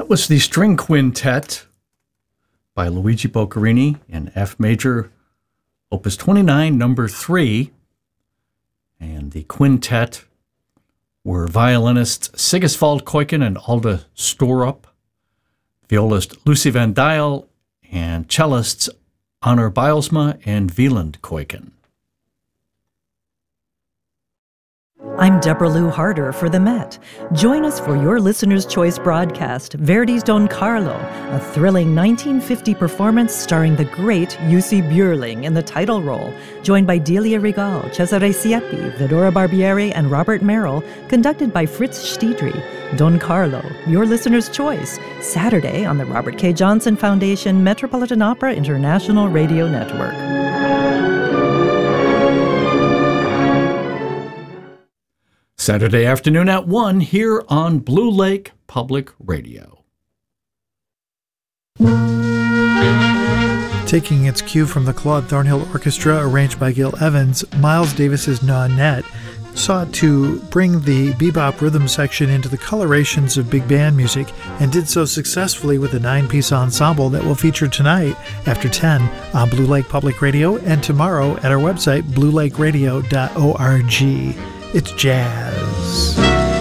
was the String Quintet by Luigi Boccherini in F major, Opus 29, number 3. And the quintet were violinists Sigisvald Kuiken and Alda Storup, violist Lucy Van Dial, and cellists Honor Bylsma and Wieland Kuiken. I'm Deborah Lou Harder for The Met. Join us for your Listener's Choice broadcast, Verdi's Don Carlo, a thrilling 1950 performance starring the great Jussi Björling in the title role, joined by Delia Regal, Cesare Siepi, Vidora Barbieri, and Robert Merrill, conducted by Fritz Stiedry. Don Carlo, your Listener's Choice, Saturday on the Robert K. Johnson Foundation Metropolitan Opera International Radio Network. Saturday afternoon at 1 here on Blue Lake Public Radio. Taking its cue from the Claude Thornhill Orchestra, arranged by Gil Evans, Miles Davis's Nanette sought to bring the bebop rhythm section into the colorations of big band music, and did so successfully with a 9-piece ensemble that will feature tonight after 10 on Blue Lake Public Radio and tomorrow at our website, bluelakeradio.org. It's jazz.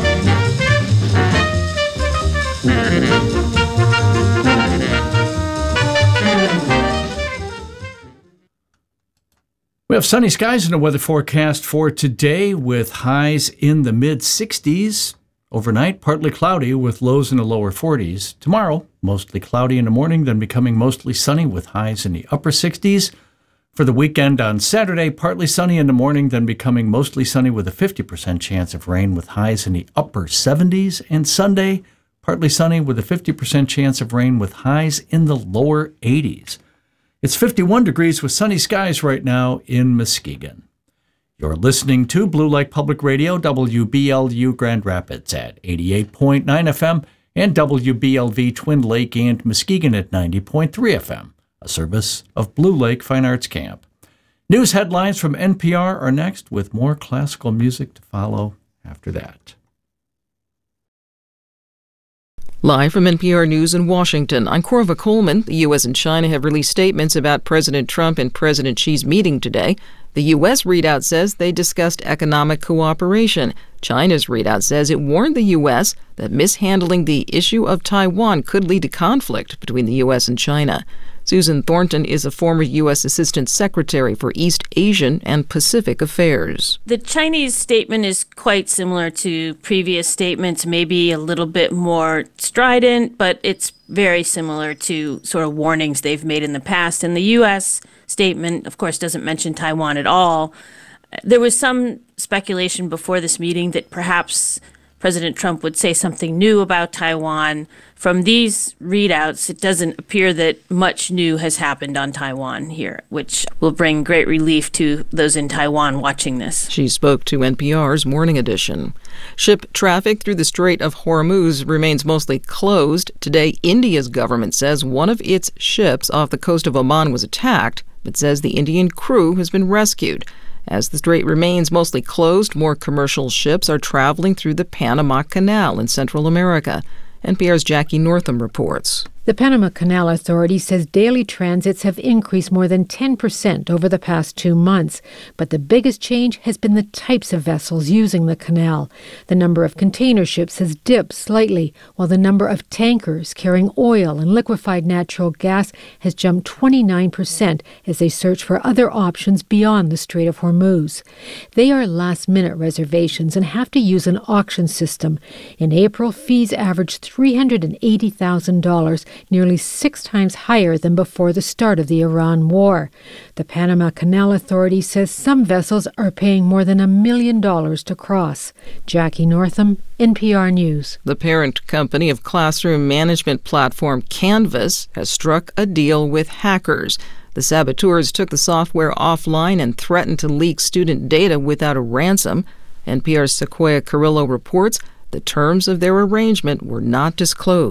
We have sunny skies in the weather forecast for today with highs in the mid-60s. Overnight, partly cloudy with lows in the lower 40s. Tomorrow, mostly cloudy in the morning, then becoming mostly sunny with highs in the upper 60s. For the weekend on Saturday, partly sunny in the morning, then becoming mostly sunny with a 50% chance of rain with highs in the upper 70s. And Sunday, partly sunny with a 50% chance of rain with highs in the lower 80s. It's 51 degrees with sunny skies right now in Muskegon. You're listening to Blue Lake Public Radio, WBLU Grand Rapids at 88.9 FM and WBLV Twin Lake and Muskegon at 90.3 FM. A service of Blue Lake Fine Arts Camp. News headlines from NPR are next, with more classical music to follow after that. Live from NPR News in Washington, I'm Corva Coleman. The U.S. and China have released statements about President Trump and President Xi's meeting today. The U.S. readout says they discussed economic cooperation. China's readout says it warned the U.S. that mishandling the issue of Taiwan could lead to conflict between the U.S. and China. Susan Thornton is a former U.S. Assistant Secretary for East Asian and Pacific Affairs. The Chinese statement is quite similar to previous statements, maybe a little bit more strident, but it's very similar to sort of warnings they've made in the past. And the U.S. statement, of course, doesn't mention Taiwan at all. There was some speculation before this meeting that perhaps President Trump would say something new about Taiwan. From these readouts, it doesn't appear that much new has happened on Taiwan here, which will bring great relief to those in Taiwan watching this. She spoke to NPR's Morning Edition. Ship traffic through the Strait of Hormuz remains mostly closed. Today, India's government says one of its ships off the coast of Oman was attacked, but says the Indian crew has been rescued. As the strait remains mostly closed, more commercial ships are traveling through the Panama Canal in Central America. NPR's Jackie Northam reports. The Panama Canal Authority says daily transits have increased more than 10% over the past 2 months, but the biggest change has been the types of vessels using the canal. The number of container ships has dipped slightly, while the number of tankers carrying oil and liquefied natural gas has jumped 29% as they search for other options beyond the Strait of Hormuz. They are last-minute reservations and have to use an auction system. In April, fees averaged $380,000, nearly 6 times higher than before the start of the Iran war. The Panama Canal Authority says some vessels are paying more than $1 million to cross. Jackie Northam, NPR News. The parent company of classroom management platform Canvas has struck a deal with hackers. The saboteurs took the software offline and threatened to leak student data without a ransom. NPR's Sequoia Carrillo reports the terms of their arrangement were not disclosed.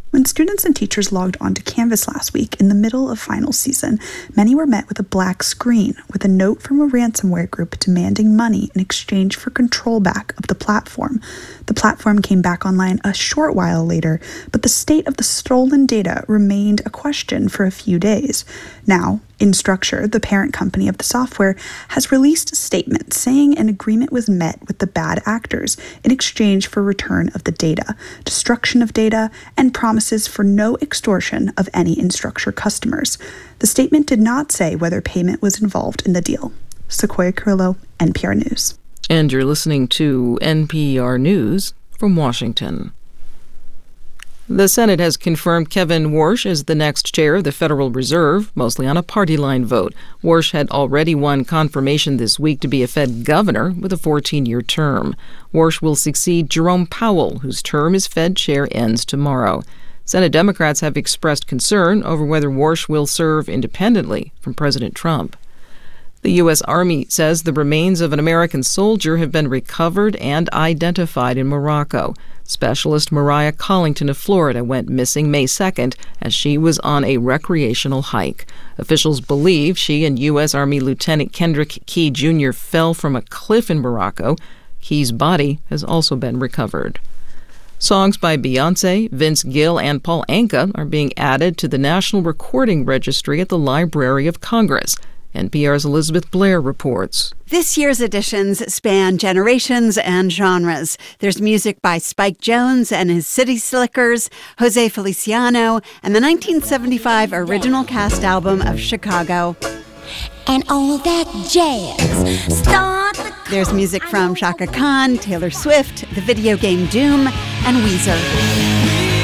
When students and teachers logged onto Canvas last week in the middle of final season, many were met with a black screen with a note from a ransomware group demanding money in exchange for control back of the platform. The platform came back online a short while later, but the state of the stolen data remained a question for a few days. Now, Instructure, the parent company of the software, has released a statement saying an agreement was met with the bad actors in exchange for return of the data, destruction of data, and promises for no extortion of any Instructure customers. The statement did not say whether payment was involved in the deal. Sequoia Carrillo, NPR News. And you're listening to NPR News from Washington. The Senate has confirmed Kevin Warsh as the next chair of the Federal Reserve, mostly on a party line vote. Warsh had already won confirmation this week to be a Fed governor with a 14-year term. Warsh will succeed Jerome Powell, whose term as Fed chair ends tomorrow. Senate Democrats have expressed concern over whether Warsh will serve independently from President Trump. The U.S. Army says the remains of an American soldier have been recovered and identified in Morocco. Specialist Mariah Collington of Florida went missing May 2nd as she was on a recreational hike. Officials believe she and U.S. Army Lieutenant Kendrick Key Jr. fell from a cliff in Morocco. Key's body has also been recovered. Songs by Beyoncé, Vince Gill, and Paul Anka are being added to the National Recording Registry at the Library of Congress. NPR's Elizabeth Blair reports. This year's editions span generations and genres. There's music by Spike Jones and his City Slickers, Jose Feliciano, and the 1975 original cast album of Chicago. And all that jazz. There's music from Chaka Khan, Taylor Swift, the video game Doom, and Weezer.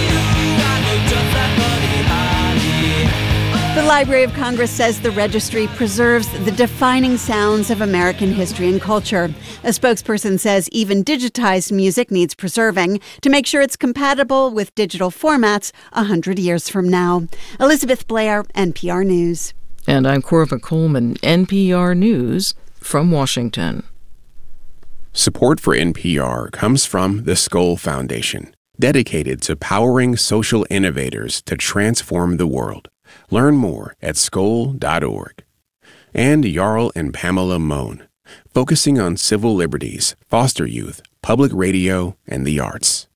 The Library of Congress says the registry preserves the defining sounds of American history and culture. A spokesperson says even digitized music needs preserving to make sure it's compatible with digital formats 100 years from now. Elizabeth Blair, NPR News. And I'm Corva Coleman, NPR News from Washington. Support for NPR comes from the Skoll Foundation, dedicated to powering social innovators to transform the world. Learn more at skoll.org. And Jarl and Pamela Mohn, focusing on civil liberties, foster youth, public radio, and the arts.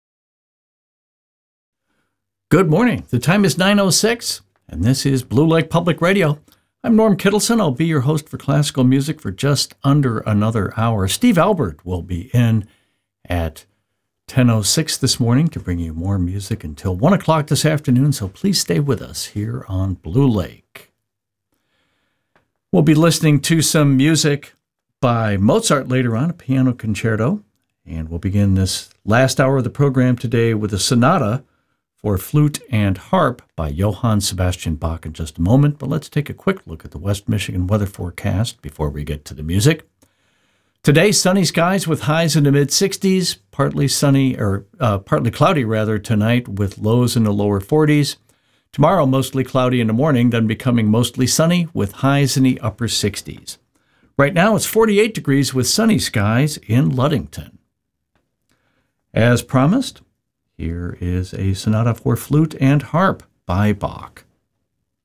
Good morning. The time is 9:06, and this is Blue Lake Public Radio. I'm Norm Kittleson. I'll be your host for classical music for just under another hour. Steve Albert will be in at 10:06 this morning to bring you more music until 1 o'clock this afternoon, so please stay with us here on Blue Lake. We'll be listening to some music by Mozart later on, a piano concerto, and we'll begin this last hour of the program today with a sonata for flute and harp by Johann Sebastian Bach in just a moment, but let's take a quick look at the West Michigan weather forecast before we get to the music. Today, sunny skies with highs in the mid-60s, partly cloudy tonight with lows in the lower 40s. Tomorrow, mostly cloudy in the morning, then becoming mostly sunny with highs in the upper 60s. Right now, it's 48 degrees with sunny skies in Ludington. As promised, here is a sonata for flute and harp by Bach.